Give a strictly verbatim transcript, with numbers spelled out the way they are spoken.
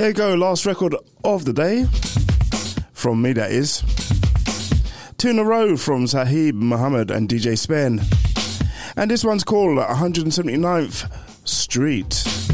Here you go, last record of the day. From me, that is. Two in a row from Sahib Muhammad and D J Spen. And this one's called one hundred seventy-ninth Street.